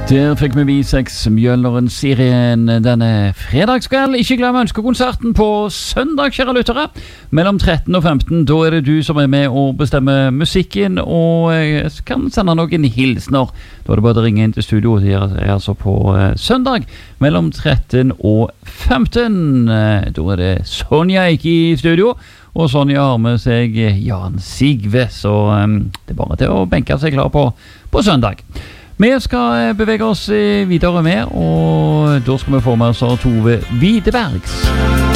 Der fikk vi B6 Mjølneren Sirien denne fredagskveld. Ikke glem ønskekonserten på søndag, kjære lyttere. Mellom 13 og 15, da er det du som er med og bestemmer musikken, og kan sende noen hilsner. Da er det bare å ringe inn til studio, det er altså på søndag, mellom 13 og 15. Da er det Sonja ikke i studio, og Sonja har med seg Jan Sigve, så det er bare til å benke seg klar på søndag. Vi skal bevege oss videre med, og da skal vi få med oss Tove Widerbergs.